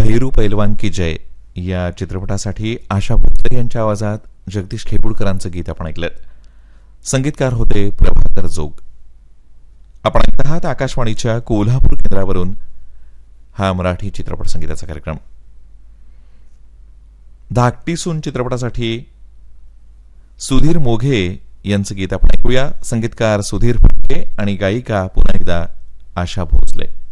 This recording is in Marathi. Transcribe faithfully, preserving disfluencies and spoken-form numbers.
भैरू पैलवान की जय या चित्रपटासाठी आशा भोसले यांच्या आवाजात जगदीश खेपुडकरांचं गीत आपण ऐकलं. संगीतकार होते प्रभाकर जोग. आपण ऐकत आहात आकाशवाणीच्या कोल्हापूर केंद्रावरून हा मराठी चित्रपट संगीताचा कार्यक्रम. धाकटी सून चित्रपटासाठी सुधीर मोघे यांचं गीत आपण ऐकूया. संगीतकार सुधीर फडके आणि गायिका पुन्हा एकदा आशा भोसले.